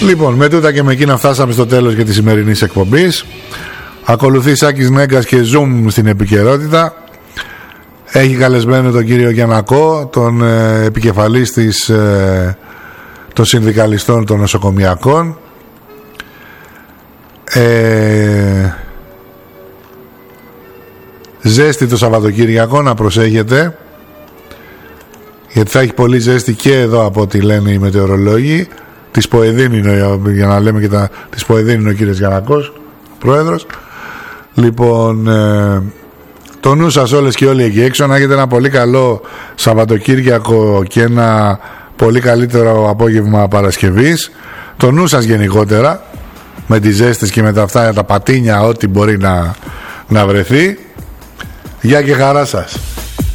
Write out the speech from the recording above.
Λοιπόν, με τούτα και με εκείνα φτάσαμε στο τέλος και της σημερινής εκπομπής. Ακολουθεί Σάκης Νέγκας και Zoom στην επικαιρότητα. Έχει καλεσμένο τον κύριο Γιαννακό, τον επικεφαλής των συνδικαλιστών των νοσοκομιακών. Ζέστη το Σαββατοκύριακο, να προσέχετε, γιατί θα έχει πολύ ζέστη και εδώ από ό,τι λένε οι μετεωρολόγοι. Της Ποεδίνη είναι, για να λέμε και της Ποεδίνη είναι ο κύριος Γιαννακός, πρόεδρος. Λοιπόν, το νου σας όλες και όλοι εκεί έξω, να έχετε ένα πολύ καλό Σαββατοκύριακο και ένα πολύ καλύτερο απόγευμα Παρασκευής. Το νου σας γενικότερα, με τις ζέστες και με τα αυτά, τα πατίνια, ό,τι μπορεί να βρεθεί. Γεια και χαρά σας.